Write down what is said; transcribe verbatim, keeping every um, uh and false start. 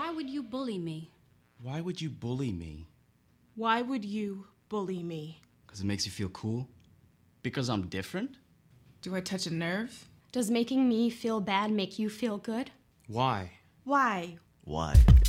Why would you bully me? Why would you bully me? Why would you bully me? Because it makes you feel cool? Because I'm different? Do I touch a nerve? Does making me feel bad make you feel good? Why? Why? Why?